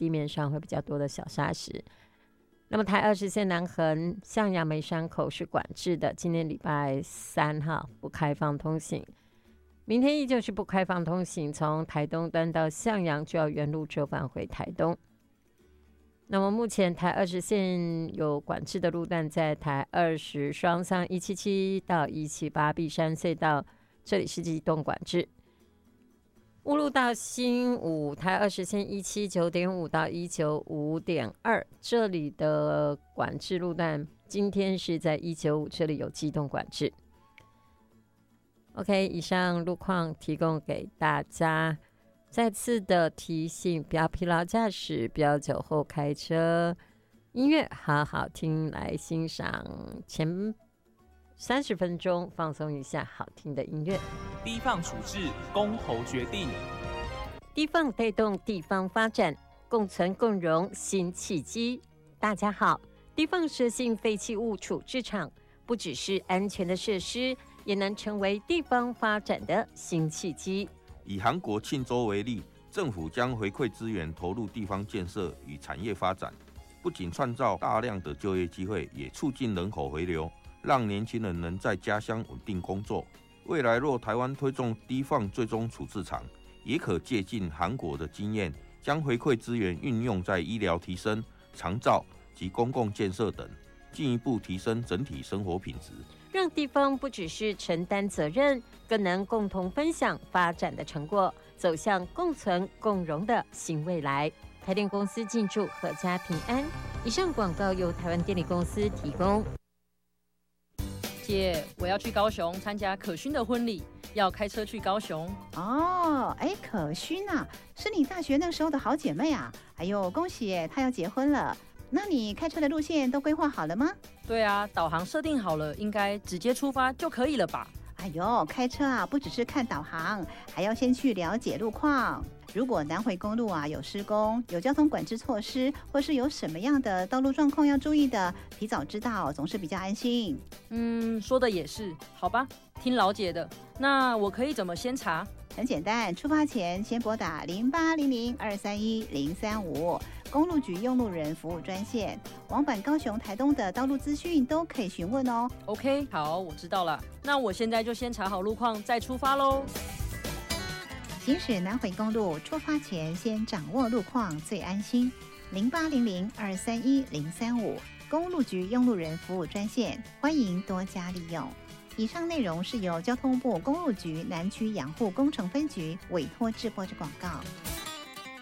地面上会比较多的小砂石。那么台20线南横向阳梅山口是管制的，今天礼拜3号不开放通行，明天依旧是不开放通行，从台东端到向阳就要原路折返回台东。那么目前台20线有管制的路段在台20双向177到178碧山隧道，这里是机动管制。乌路到新武台20线179.5到195.2，这里的管制路段今天是在195，这里有机动管制。OK， 以上路况提供给大家。再次的提醒，不要疲劳驾驶，不要酒后开车。音乐好好听，来欣赏前30分钟，放松一下好听的音乐。 低放处置，公投决定。 低放带动地方发展，共存共荣新契机。大家好，低放射性废弃物处置场不只是安全的设施，也能成为地方发展的新契机。 以韩国庆州为例，政府将回馈资源投入地方建设与产业发展，不仅创造大量的就业机会，也促进人口回流，让年轻人能在家乡稳定工作。未来若台湾推动低放最终处置场，也可借鉴韩国的经验，将回馈资源运用在医疗提升、长照及公共建设等，进一步提升整体生活品质， 让地方不只是承担责任，更能共同分享发展的成果，走向共存共荣的新未来。台电公司敬祝阖家平安。以上广告由台湾电力公司提供。 姐，我要去高雄参加可勋的婚礼，要开车去高雄。 哦，哎，可勋啊，是你大学那时候的好姐妹啊！哎呦，恭喜耶，她要结婚了。那你开车的路线都规划好了吗？ 对啊，导航设定好了，应该直接出发就可以了吧？ 哎呦，开车啊，不只是看导航，还要先去了解路况。如果南回公路啊有施工、有交通管制措施，或是有什么样的道路状况要注意的，提早知道总是比较安心。 说的也是，好吧，听老姐的。那我可以怎么先查？ 很简单，出发前先拨打0800-231-035公路局用路人服务专线，往返高雄、台东的道路资讯都可以询问哦。 OK， 好，我知道了。那我现在就先查好路况再出发喽。 行驶南回公路，出发前先掌握路况最安心。0800-231-035公路局用路人服务专线，欢迎多加利用。以上内容是由交通部公路局南区养护工程分局委托制播之广告。